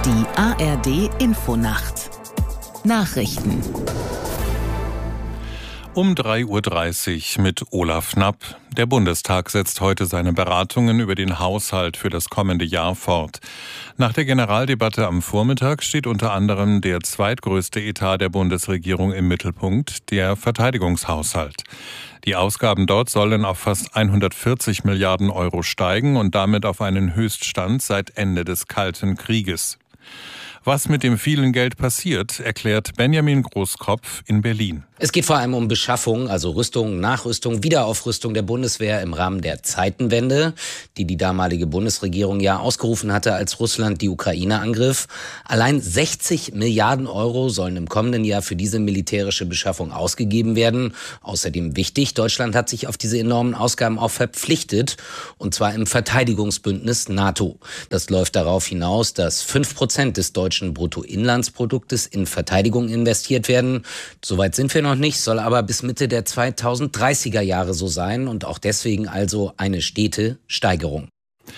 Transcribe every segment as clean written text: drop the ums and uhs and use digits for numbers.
Die ARD-Infonacht. Nachrichten. Um 3:30 Uhr mit Olaf Knapp. Der Bundestag setzt heute seine Beratungen über den Haushalt für das kommende Jahr fort. Nach der Generaldebatte am Vormittag steht unter anderem der zweitgrößte Etat der Bundesregierung im Mittelpunkt, der Verteidigungshaushalt. Die Ausgaben dort sollen auf fast 140 Milliarden Euro steigen und damit auf einen Höchststand seit Ende des Kalten Krieges. Was mit dem vielen Geld passiert, erklärt Benjamin Großkopf in Berlin. Es geht vor allem um Beschaffung, also Rüstung, Nachrüstung, Wiederaufrüstung der Bundeswehr im Rahmen der Zeitenwende, die damalige Bundesregierung ja ausgerufen hatte, als Russland die Ukraine angriff. Allein 60 Milliarden Euro sollen im kommenden Jahr für diese militärische Beschaffung ausgegeben werden. Außerdem wichtig, Deutschland hat sich auf diese enormen Ausgaben auch verpflichtet, und zwar im Verteidigungsbündnis NATO. Das läuft darauf hinaus, dass 5% des deutschen Bruttoinlandsproduktes in Verteidigung investiert werden. Soweit sind wir noch nicht, soll aber bis Mitte der 2030er Jahre so sein und auch deswegen also eine stete Steigerung.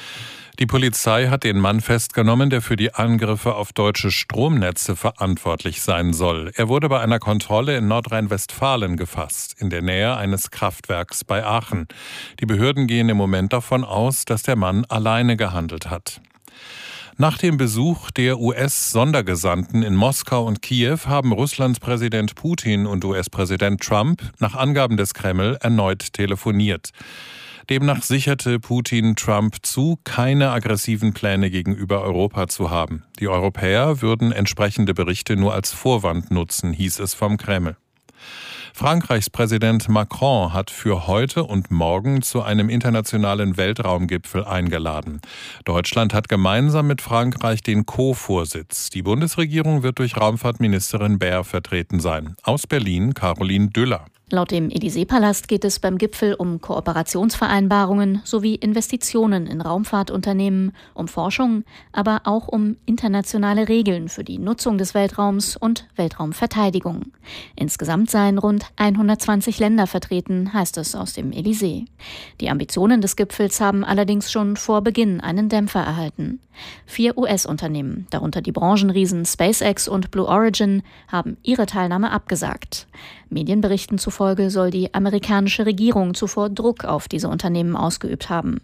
Die Polizei hat den Mann festgenommen, der für die Angriffe auf deutsche Stromnetze verantwortlich sein soll. Er wurde bei einer Kontrolle in Nordrhein-Westfalen gefasst, in der Nähe eines Kraftwerks bei Aachen. Die Behörden gehen im Moment davon aus, dass der Mann alleine gehandelt hat. Nach dem Besuch der US-Sondergesandten in Moskau und Kiew haben Russlands Präsident Putin und US-Präsident Trump nach Angaben des Kreml erneut telefoniert. Demnach sicherte Putin Trump zu, keine aggressiven Pläne gegenüber Europa zu haben. Die Europäer würden entsprechende Berichte nur als Vorwand nutzen, hieß es vom Kreml. Frankreichs Präsident Macron hat für heute und morgen zu einem internationalen Weltraumgipfel eingeladen. Deutschland hat gemeinsam mit Frankreich den Co-Vorsitz. Die Bundesregierung wird durch Raumfahrtministerin Baer vertreten sein. Aus Berlin Caroline Düller. Laut dem Élysée-Palast geht es beim Gipfel um Kooperationsvereinbarungen sowie Investitionen in Raumfahrtunternehmen, um Forschung, aber auch um internationale Regeln für die Nutzung des Weltraums und Weltraumverteidigung. Insgesamt seien rund 120 Länder vertreten, heißt es aus dem Élysée. Die Ambitionen des Gipfels haben allerdings schon vor Beginn einen Dämpfer erhalten. 4 US-Unternehmen, darunter die Branchenriesen SpaceX und Blue Origin, haben ihre Teilnahme abgesagt. Medienberichten zufolge soll die amerikanische Regierung zuvor Druck auf diese Unternehmen ausgeübt haben.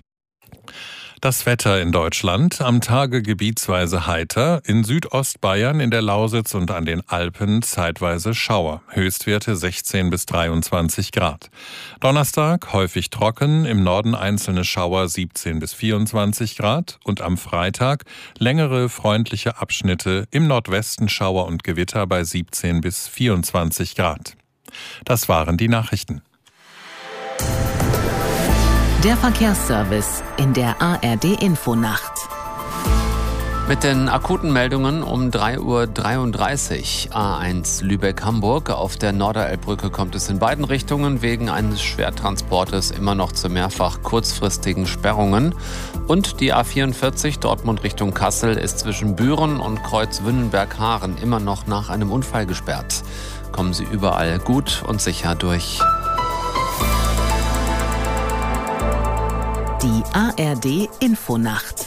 Das Wetter in Deutschland, am Tage gebietsweise heiter, in Südostbayern, in der Lausitz und an den Alpen zeitweise Schauer, Höchstwerte 16 bis 23 Grad. Donnerstag häufig trocken, im Norden einzelne Schauer 17 bis 24 Grad und am Freitag längere freundliche Abschnitte, im Nordwesten Schauer und Gewitter bei 17 bis 24 Grad. Das waren die Nachrichten. Der Verkehrsservice in der ARD-Infonacht. Mit den akuten Meldungen um 3:33 Uhr. A1 Lübeck-Hamburg. Auf der Norderelbbrücke kommt es in beiden Richtungen wegen eines Schwertransportes immer noch zu mehrfach kurzfristigen Sperrungen. Und die A44 Dortmund Richtung Kassel ist zwischen Büren und Kreuz-Wünnenberg-Haaren immer noch nach einem Unfall gesperrt. Kommen Sie überall gut und sicher durch. Die ARD-Infonacht.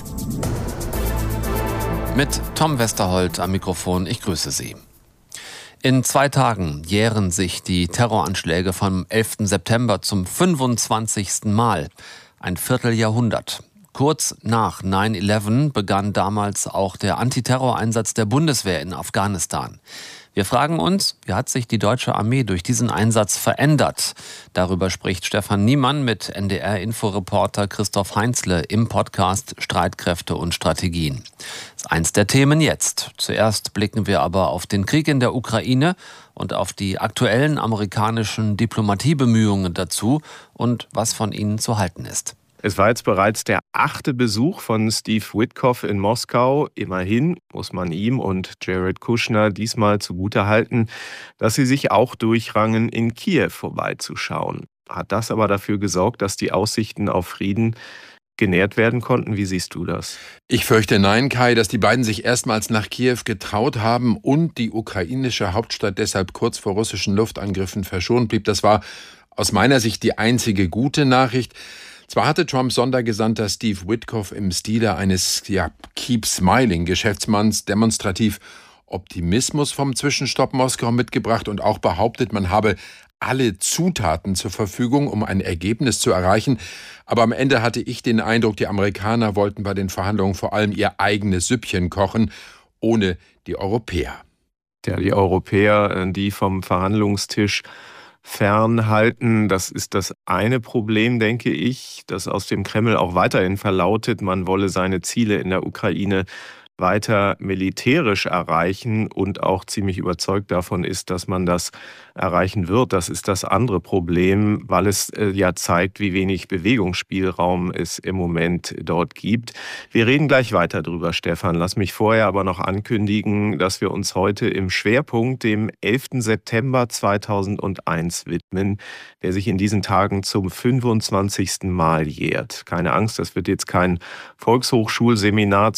Mit Tom Westerholt am Mikrofon, ich grüße Sie. In 2 Tagen jähren sich die Terroranschläge vom 11. September zum 25. Mal. Ein Vierteljahrhundert. Kurz nach 9/11 begann damals auch der Antiterroreinsatz der Bundeswehr in Afghanistan. Wir fragen uns, wie hat sich die deutsche Armee durch diesen Einsatz verändert? Darüber spricht Stefan Niemann mit NDR-Inforeporter Christoph Heinzle im Podcast Streitkräfte und Strategien. Das ist eins der Themen jetzt. Zuerst blicken wir aber auf den Krieg in der Ukraine und auf die aktuellen amerikanischen Diplomatiebemühungen dazu und was von ihnen zu halten ist. Es war jetzt bereits der 8. Besuch von Steve Witkoff in Moskau. Immerhin muss man ihm und Jared Kushner diesmal zugutehalten, dass sie sich auch durchrangen, in Kiew vorbeizuschauen. Hat das aber dafür gesorgt, dass die Aussichten auf Frieden genährt werden konnten? Wie siehst du das? Ich fürchte nein, Kai, dass die beiden sich erstmals nach Kiew getraut haben und die ukrainische Hauptstadt deshalb kurz vor russischen Luftangriffen verschont blieb. Das war aus meiner Sicht die einzige gute Nachricht. Zwar hatte Trumps Sondergesandter Steve Witkoff im Stile eines Keep Smiling Geschäftsmanns demonstrativ Optimismus vom Zwischenstopp Moskau mitgebracht und auch behauptet, man habe alle Zutaten zur Verfügung, um ein Ergebnis zu erreichen. Aber am Ende hatte ich den Eindruck, die Amerikaner wollten bei den Verhandlungen vor allem ihr eigenes Süppchen kochen, ohne die Europäer. Ja, die Europäer, die vom Verhandlungstisch fernhalten, das ist das eine Problem, denke ich, das aus dem Kreml auch weiterhin verlautet. Man wolle seine Ziele in der Ukraine weiter militärisch erreichen und auch ziemlich überzeugt davon ist, dass man das erreichen wird. Das ist das andere Problem, weil es ja zeigt, wie wenig Bewegungsspielraum es im Moment dort gibt. Wir reden gleich weiter drüber, Stefan. Lass mich vorher aber noch ankündigen, dass wir uns heute im Schwerpunkt dem 11. September 2001 widmen, der sich in diesen Tagen zum 25. Mal jährt. Keine Angst, das wird jetzt kein Volkshochschulseminar